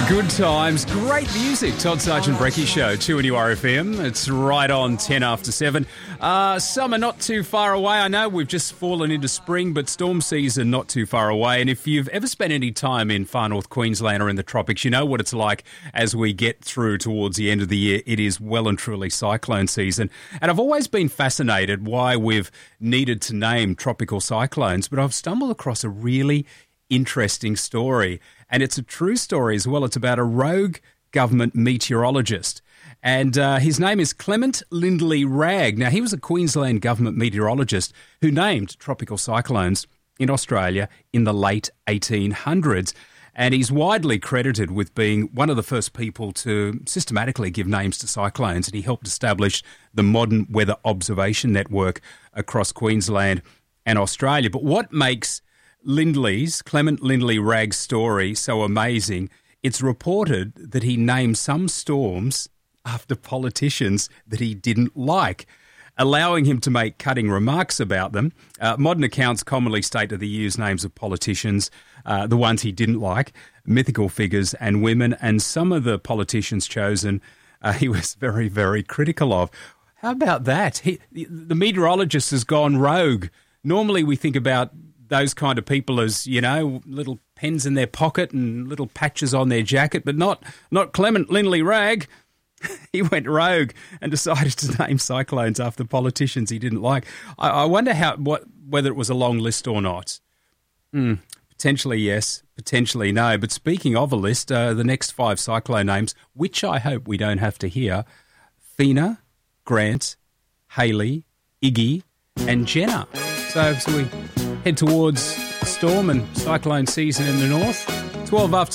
Good times, great music. Todd Sargent Brecky Show, 2NURFM. It's right on 10 after 7. Summer not too far away. I know we've just fallen into spring, but storm season not too far away. And if you've ever spent any time in far north Queensland or in the tropics, you know what it's like as we get through towards the end of the year. It is well and truly cyclone season. And I've always been fascinated why we've needed to name tropical cyclones, but I've stumbled across a really interesting story. And it's a true story as well. It's about a rogue government meteorologist. And his name is Clement Lindley Wragg. Now, he was a Queensland government meteorologist who named tropical cyclones in Australia in the late 1800s. And he's widely credited with being one of the first people to systematically give names to cyclones. And he helped establish the modern weather observation network across Queensland and Australia. But what makes Clement Lindley Wragg's story so amazing, it's reported that he named some storms after politicians that he didn't like, allowing him to make cutting remarks about them. Modern accounts commonly state that he used names of politicians, the ones he didn't like, mythical figures and women, and some of the politicians chosen he was very, very critical of. How about that? The meteorologist has gone rogue. Normally we think about those kind of people as, you know, little pens in their pocket and little patches on their jacket, but not Clement Lindley Wragg. He went rogue and decided to name cyclones after politicians he didn't like. I wonder whether it was a long list or not. Potentially yes, potentially no. But speaking of a list, the next 5 cyclone names, which I hope we don't have to hear: Fina, Grant, Haley, Iggy and Jenna. So we head towards storm and cyclone season in the north. 12 after